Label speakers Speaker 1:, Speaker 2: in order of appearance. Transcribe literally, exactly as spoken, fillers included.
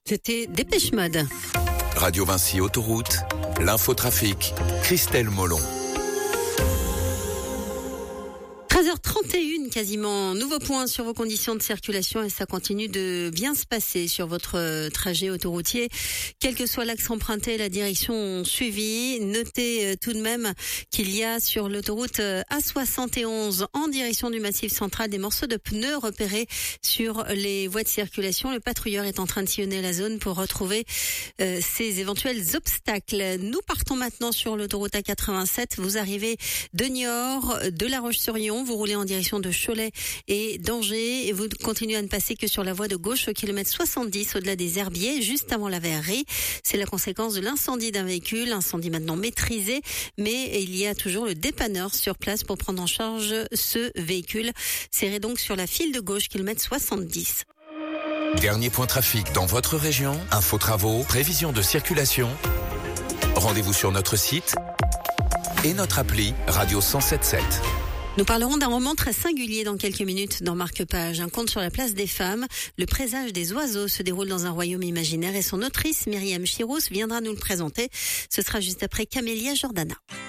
Speaker 1: C'était Dépêche Mode.
Speaker 2: Radio Vinci Autoroute, l'infotrafic, Christelle Molon.
Speaker 1: treize heures trente et une quasiment, nouveau point sur vos conditions de circulation et ça continue de bien se passer sur votre trajet autoroutier. Quel que soit l'axe emprunté, la direction suivie. Notez tout de même qu'il y a sur l'autoroute A soixante et onze en direction du Massif central des morceaux de pneus repérés sur les voies de circulation. Le patrouilleur est en train de sillonner la zone pour retrouver euh, ces éventuels obstacles. Nous partons maintenant sur l'autoroute A quatre-vingt-sept. Vous arrivez de Niort, de La Roche-sur-Yon. Vous roulez en direction de Cholet et d'Angers et vous continuez à ne passer que sur la voie de gauche au kilomètre soixante-dix au-delà des Herbiers, juste avant la verrerie. C'est la conséquence de l'incendie d'un véhicule, incendie maintenant maîtrisé, mais il y a toujours le dépanneur sur place pour prendre en charge ce véhicule. Serrez donc sur la file de gauche, kilomètre soixante-dix.
Speaker 2: Dernier point trafic dans votre région, info travaux, prévision de circulation. Rendez-vous sur notre site et notre appli Radio cent sept virgule sept.
Speaker 1: Nous parlerons d'un roman très singulier dans quelques minutes dans Marque-Page. Un conte sur la place des femmes. Le présage des oiseaux se déroule dans un royaume imaginaire et son autrice, Myriam Chirous, viendra nous le présenter. Ce sera juste après Camélia Jordana.